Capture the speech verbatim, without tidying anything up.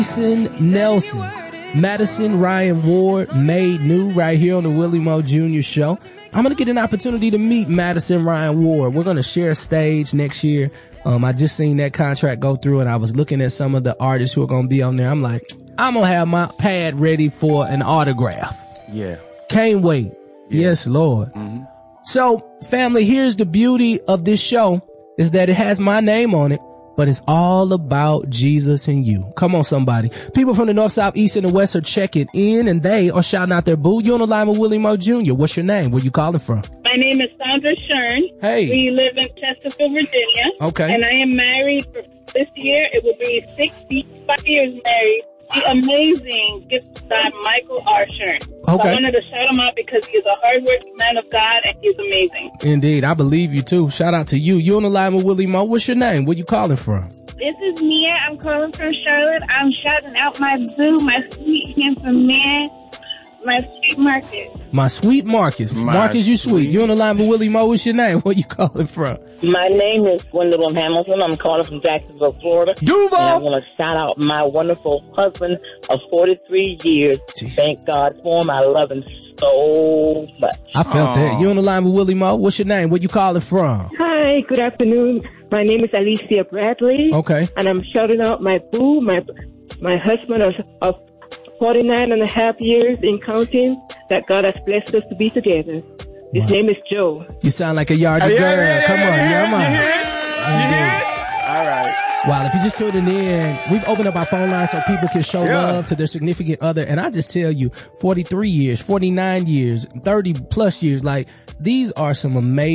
Mason Nelson, Madison Ryan Ward, made new right here on the Willie Moe Junior Show. I'm going to get an opportunity to meet Madison Ryan Ward. We're going to share a stage next year. Um, I just seen that contract go through and I was looking at some of the artists who are going to be on there. I'm like, I'm going to have my pad ready for an autograph. Yeah. Can't wait. Yeah. Yes, Lord. Mm-hmm. So, family, here's the beauty of this show is that it has my name on it, but it's all about Jesus and you. Come on, somebody. People from the north, south, east, and the west are checking in, and they are shouting out their boo. You on the line with Willie Moe Junior What's your name? Where you calling from? My name is Sandra Shern. Hey. We live in Chesterfield, Virginia. Okay. And I am married for this year. It will be sixty-five years married. The amazing gift by Michael R. Shern. Okay. So I wanted to shout him out because he is a hardworking man of God and he's amazing. Indeed. I believe you too. Shout out to you. You on the line with Willie Moe. What's your name? Where you calling from? This is Mia. I'm calling from Charlotte. I'm shouting out my boo, my sweet, handsome man, my sweet Marcus. My sweet Marcus. My Marcus, you sweet. sweet. You on the line with Willie Moe. What's your name? Where you calling from? My name is Gwendolyn Hamilton. I'm calling from Jacksonville, Florida. Duval. And I want to shout out my wonderful husband of forty-three years. Jeez. Thank God for him. I love him so much. I felt Aww. that. You on the line with Willie Moe. What's your name? Where you calling from? Hi, good afternoon. My name is Alicia Bradley. Okay. And I'm shouting out my boo, my my husband of, of forty-nine and a half years in counting, that God has blessed us to be together. His Wow. name is Joe. You sound like a yardie Yeah, girl. yeah, yeah, Come on. yeah, Yeah, man. You hear it? All right. Wow, if you're just tuning in, we've opened up our phone line so people can show Yeah. love to their significant other. And I just tell you, forty-three years, forty-nine years, thirty plus years, like these are some amazing